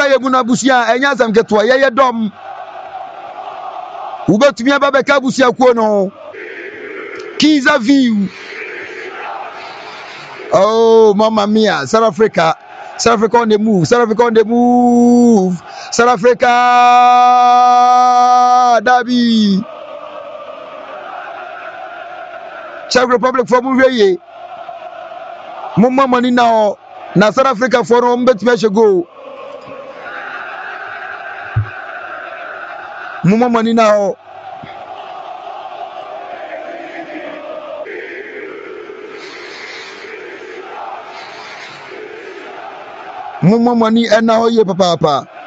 ye muna busia enya sam keto ye dom ubetumi ababeka busia kuo no Kiza view. Oh, Mamma Mia, South Africa on the move, South Africa, Dabi, Czech Republic for Muveye, Mumma money now, South Africa for bet me go, Mumma money now. Mumma money and now ye papa.